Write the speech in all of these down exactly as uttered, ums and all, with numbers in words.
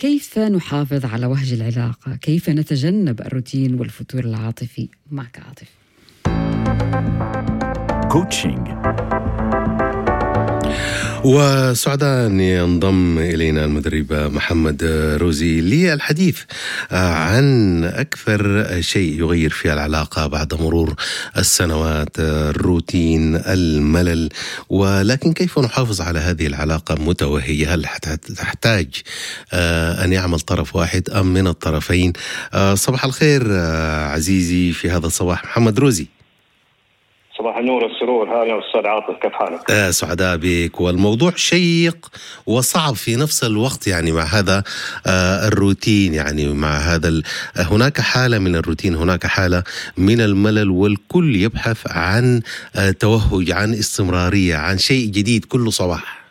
كيف نحافظ على وهج العلاقة؟ كيف نتجنب الروتين والفتور العاطفي؟ معك عاطف. كوتشينج. وسعداء أن ينضم إلينا المدرب محمد روزي للحديث عن أكثر شيء يغير في العلاقة بعد مرور السنوات، الروتين، الملل، ولكن كيف نحافظ على هذه العلاقة متوهية؟ هل تحتاج أن يعمل طرف واحد أم من الطرفين؟ صباح الخير عزيزي في هذا الصباح محمد روزي. صباح النور والسرور. هلا أستاذ عاطف، كيف حالك؟ آه سعداء بك. والموضوع شيق وصعب في نفس الوقت، يعني مع هذا آه الروتين، يعني مع هذا ال... هناك حالة من الروتين، هناك حالة من الملل، والكل يبحث عن آه توهج، عن استمرارية، عن شيء جديد كل صباح.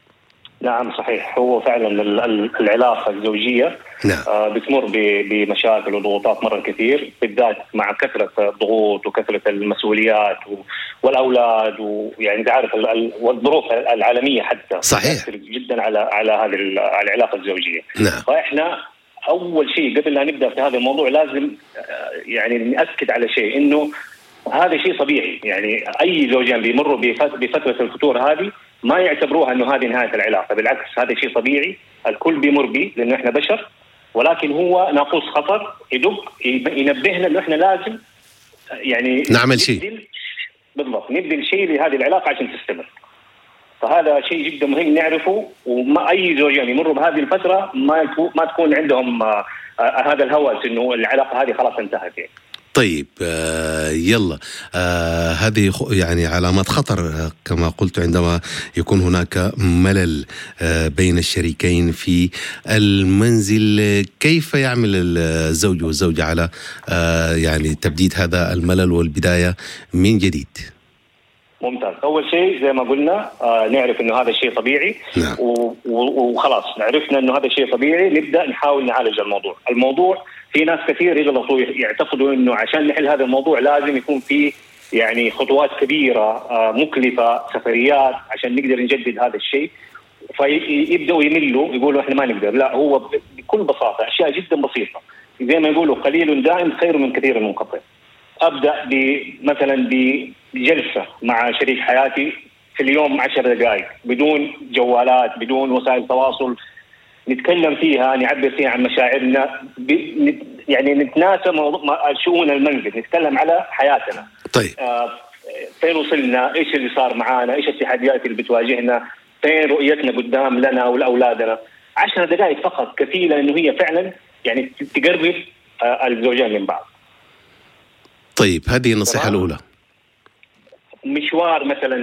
نعم صحيح، هو فعلا العلاقة الزوجية نعم. آه بتمر بمشاكل وضغوطات مرة كثير، بالذات مع كثرة الضغوط وكثرة المسؤوليات والأولاد، ويعني تعرف والظروف العالمية حتى صحيح جدا على على هذه العلاقة الزوجية. نعم. فإحنا أول شيء قبل لا نبدأ في هذا الموضوع لازم آه يعني نأكد على شيء، إنه هذا شيء طبيعي. يعني أي زوجين بيمروا بفترة الفتور هذه ما يعتبروها انه هذه نهايه العلاقه، بالعكس هذا شيء طبيعي الكل بيمر به، لانه احنا بشر، ولكن هو ناقوس خطر يدق ينبهنا انه احنا لازم يعني نعمل شيء بالضبط، نبذل شيء لهذه العلاقه عشان تستمر. فهذا شيء جدا مهم نعرفه، وما اي زوجين يمروا بهذه الفتره ما ما تكون عندهم آه هذا الهوس انه العلاقه هذه خلاص انتهت يعني. طيب آه يلا آه هذه يعني علامات خطر آه كما قلت، عندما يكون هناك ملل آه بين الشريكين في المنزل. كيف يعمل الزوج والزوجة على آه يعني تبديد هذا الملل والبداية من جديد؟ ممتاز. أول شيء زي ما قلنا آه نعرف إنه هذا الشيء طبيعي. نعم. وخلاص عرفنا إنه هذا الشيء طبيعي، نبدأ نحاول نعالج الموضوع. الموضوع في ناس كثير يغلطوا يعتقدوا إنه عشان نحل هذا الموضوع لازم يكون في يعني خطوات كبيرة آه مكلفة، سفريات عشان نقدر نجدد هذا الشيء، فيبدأوا يملوا يقولوا إحنا ما نقدر. لا، هو بكل بساطة أشياء جدا بسيطة، زي ما يقولوا قليل دائم خير من كثير منقطع. أبدأ مثلا بجلسة مع شريك حياتي في اليوم عشر دقائق بدون جوالات، بدون وسائل تواصل، نتكلم فيها، نعبر فيها عن مشاعرنا، يعني نتناسى شؤون المنزل، نتكلم على حياتنا. طيب آه فين وصلنا، إيش اللي صار معانا، إيش التحديات اللي بتواجهنا، فين رؤيتنا قدام لنا ولأولادنا. عشر دقائق فقط كفيلة إنه هي فعلا يعني تقرب آه الزوجين من بعض. طيب هذه النصيحة الأولى. مشوار مثلا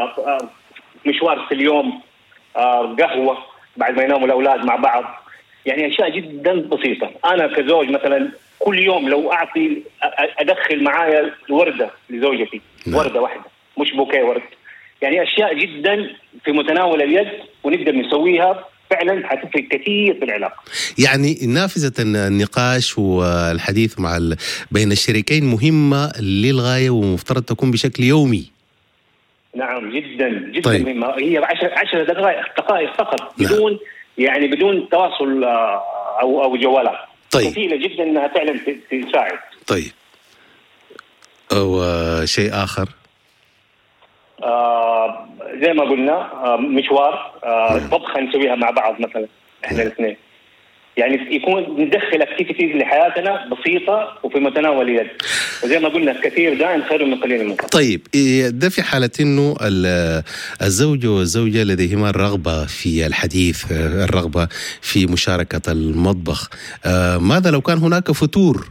مشوار في اليوم، قهوة بعد ما يناموا الأولاد مع بعض، يعني أشياء جدا بسيطة. أنا كزوج مثلا كل يوم لو أعطي أدخل معايا وردة لزوجتي، نعم. وردة واحدة مش بوكيه ورد، يعني أشياء جدا في متناول اليد ونقدر نسويها فعلا حتفرق كثير في العلاقة. يعني نافذة النقاش والحديث مع ال... بين الشريكين مهمة للغاية، ومفترض تكون بشكل يومي. نعم جدا جدا. طيب. مهمة. هي عشر عشر دقائق دقائق فقط، نعم. بدون يعني بدون تواصل أو أو جوالات. طيب. كفيلة جدا إنها فعلا تساعد. طيب. وشيء آخر. آه زي ما قلنا آه مشوار آه طبخة نسويها مع بعض مثلا احنا الاثنين، يعني يكون ندخل اكتيفيتيز لحياتنا بسيطة وفي متناول اليد، وزي ما قلنا كثير دائم خير من قليل منقطع. طيب ده في حالة انه الزوج والزوجة لديهما الرغبة في الحديث، الرغبة في مشاركة المطبخ، آه ماذا لو كان هناك فتور؟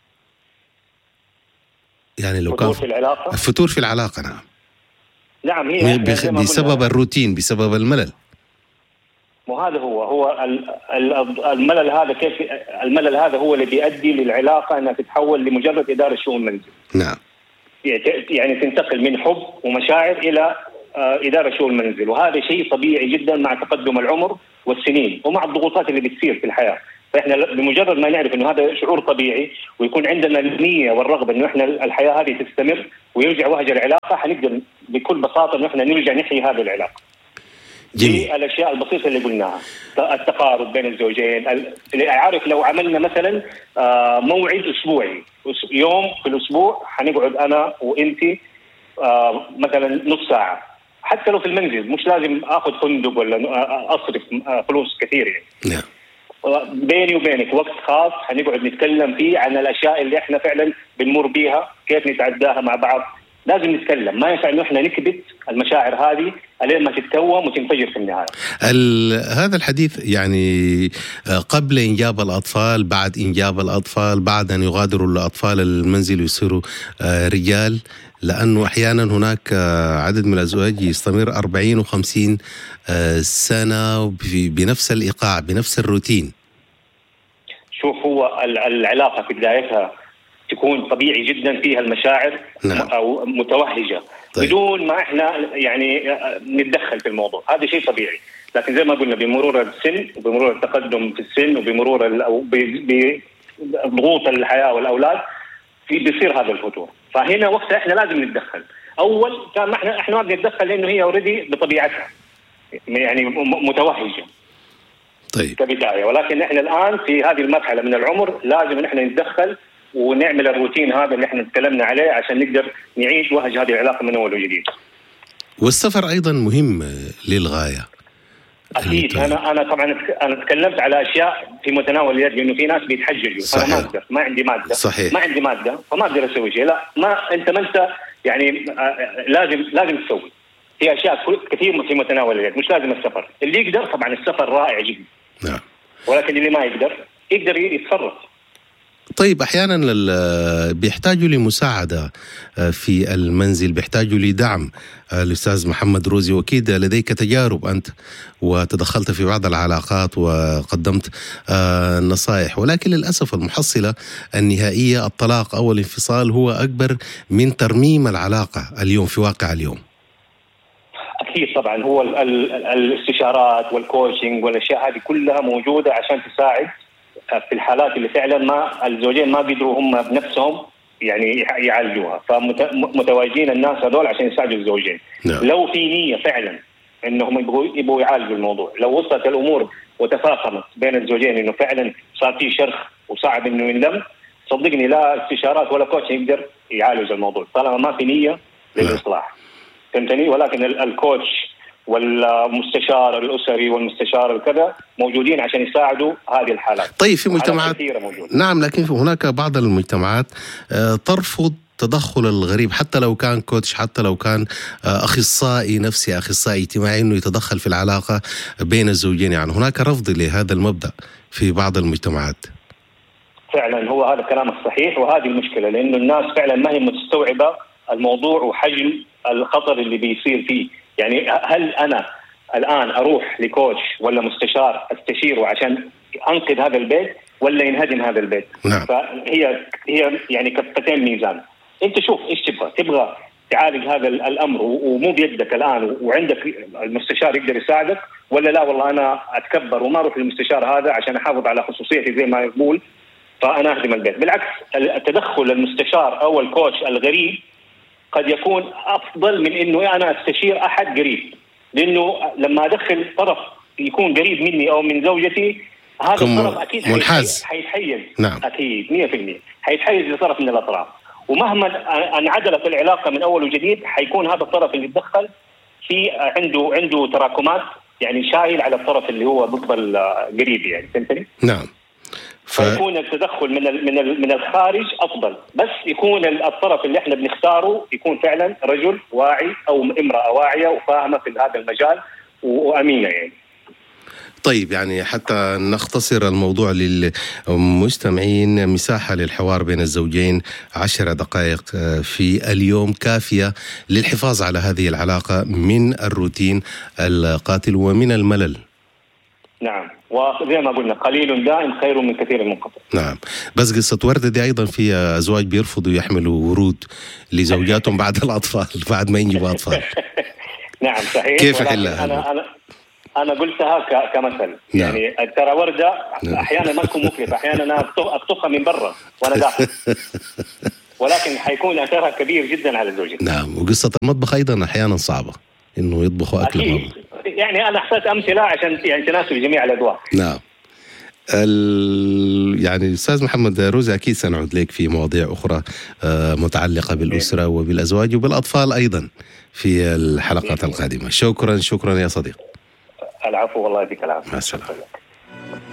يعني لو فتور كان في العلاقة؟ فتور في العلاقة. نعم. نعم هي بخ... بسبب الروتين، بسبب الملل. وهذا هو هو الملل هذا. كيف الملل هذا هو اللي بيؤدي للعلاقة أنها تتحول لمجرد إدارة شؤون المنزل. نعم. يعني تنتقل من حب ومشاعر إلى إدارة شؤون المنزل، وهذا شيء طبيعي جدا مع تقدم العمر والسنين ومع الضغوطات اللي بتصير في الحياة. فإحنا بمجرد ما نعرف إنه هذا شعور طبيعي ويكون عندنا النية والرغبة إنه إحنا الحياة هذه تستمر ويرجع وهج العلاقة، حنقدر بكل بساطة إنه إحنا نرجع نحيي هذه العلاقة. بالاشياء البسيطه اللي قلناها، التقارب بين الزوجين. اللي عارف لو عملنا مثلا موعد اسبوعي، يوم في الاسبوع حنقعد انا وانت مثلا نص ساعه، حتى لو في المنزل، مش لازم اخذ فندق ولا اصرف فلوس كثير يعني. بيني وبينك وقت خاص حنقعد نتكلم فيه عن الاشياء اللي احنا فعلا بنمر بيها، كيف نتعداها مع بعض. لازم نتكلم، ما ينفع انه احنا نكبت المشاعر هذه الين ما تتكوم وتنفجر في النهايه. هذا الحديث يعني قبل انجاب الاطفال، بعد انجاب الاطفال، بعد ان يغادروا الاطفال المنزل ويصيروا رجال، لانه احيانا هناك عدد من الازواج يستمر أربعين وخمسين سنه بنفس الايقاع بنفس الروتين. شوف، هو العلاقه في بدايتها تكون طبيعي جدا، فيها المشاعر نعم. او متوهجه طيب. بدون ما احنا يعني نتدخل في الموضوع، هذا شيء طبيعي. لكن زي ما قلنا بمرور السن وبمرور التقدم في السن وبمرور او بضغوط الحياه والاولاد في بيصير هذا الفتور. فهنا وقتها احنا لازم نتدخل. اول كان ما احنا احنا ما بنتدخل لانه هي اوريدي بطبيعتها يعني متوهجه طيب كبدايه، ولكن احنا الان في هذه المرحله من العمر لازم ان احنا نتدخل ونعمل الروتين هذا اللي احنا تكلمنا عليه عشان نقدر نعيش وهج هذه العلاقه من اول وجديد. والسفر ايضا مهم للغايه. اكيد. انا انا طبعا انا تكلمت على اشياء في متناول اليد، لانه في ناس بيتحججوا انا ما اقدر، ما عندي ماده صحيح. ما عندي ماده فما اقدر اسوي شيء. لا، ما انت ما انت يعني لازم لازم تسوي. في اشياء كثير في متناول اليد، مش لازم السفر. اللي يقدر طبعا السفر رائع جدا نعم، ولكن اللي ما يقدر يقدر يتصرف. طيب أحيانا بيحتاجوا لمساعدة في المنزل، بيحتاجوا لدعم. الأستاذ محمد روزي، وأكيد لديك تجارب أنت وتدخلت في بعض العلاقات وقدمت نصائح، ولكن للأسف المحصلة النهائية الطلاق أو الانفصال هو أكبر من ترميم العلاقة اليوم في واقع اليوم. أكيد طبعا، هو الاستشارات والكوتشنج والأشياء هذه كلها موجودة عشان تساعد في الحالات اللي فعلا ما الزوجين ما قدروا هم بنفسهم يعني يعالجوها، فمتواجدين الناس هذول عشان يساعدوا الزوجين. نعم. لو في نية فعلا انهم يبغوا يبغوا يعالجوا الموضوع، لو وصلت الامور وتفاقمت بين الزوجين انه فعلا صار في شرخ وصعب انه ينلم، صدقني لا استشارات ولا كوتش يقدر يعالج الموضوع طالما ما في نية للإصلاح. فهمتني؟ ولكن الكوتش والمستشار الأسري والمستشار الكذا موجودين عشان يساعدوا هذه الحالات. طيب في مجتمعات نعم، لكن هناك بعض المجتمعات ترفض تدخل الغريب، حتى لو كان كوتش، حتى لو كان أخصائي نفسي، أخصائي اجتماعي، إنه يتدخل في العلاقة بين الزوجين. يعني هناك رفض لهذا المبدأ في بعض المجتمعات. فعلا هو هذا الكلام الصحيح، وهذه المشكلة، لأنه الناس فعلا ما هي مستوعبة الموضوع وحجم الخطر اللي بيصير فيه. يعني هل أنا الآن أروح لكوتش ولا مستشار أستشيره عشان أنقذ هذا البيت ولا ينهدم هذا البيت؟ نعم. فهي هي يعني كفتين ميزان. أنت شوف إيش تبغى، تبغى تعالج هذا الأمر ومو بيدك الآن وعندك المستشار يقدر يساعدك، ولا لا والله أنا أتكبر وما أروح للمستشار هذا عشان أحافظ على خصوصيتي زي ما يقول فأنا أهدم البيت. بالعكس، التدخل المستشار أو الكوتش الغريب قد يكون أفضل من إنه أنا أستشير أحد قريب، لأنه لما أدخل طرف يكون قريب مني أو من زوجتي، هذا الطرف أكيد منحاز، حيتحيز. نعم. أكيد مية في المية حيتحيز لطرف من الأطراف، ومهما انعدلت العلاقة من أول وجديد حيكون هذا الطرف اللي يتدخل في عنده عنده تراكمات، يعني شايل على الطرف اللي هو ضد القريب. يعني فهمتني؟ نعم. ف... فيكون التدخل من ال من ال من الخارج افضل، بس يكون الطرف اللي احنا بنختاره يكون فعلا رجل واعي او امراه واعيه وفاهمه في هذا المجال وامينه يعني. طيب، يعني حتى نختصر الموضوع للمستمعين، مساحة للحوار بين الزوجين عشر دقائق في اليوم كافية للحفاظ على هذه العلاقة من الروتين القاتل ومن الملل. نعم، وزي ما قلنا قليل دائم خير من كثير منقطع. نعم، بس قصة وردة دي أيضا في أزواج بيرفضوا يحملوا ورود لزوجاتهم بعد الأطفال، بعد ما ينجبوا أطفال. نعم صحيح. كيف حلها؟ أنا أنا أنا قلتها كمثل. نعم. يعني ترى وردة أحيانا ما تكون مكلفة، أحيانا أنا أقطفها من برا وأنا داخل، ولكن حيكون أثرها كبير جدا على الزوجين. نعم، وقصة المطبخ أيضا أحيانا صعبة إنه يطبخوا أكل. أكيد. يعني انا احتاج امثله عشان يعني تناسب جميع الاذواق. نعم. يعني أستاذ محمد روزي أكيد سنعود لك في مواضيع أخرى متعلقة بالأسرة وبالأزواج وبالأطفال أيضا في الحلقات القادمة. شكرا شكرا يا صديق. العفو والله، يديك العافية. مع السلامة.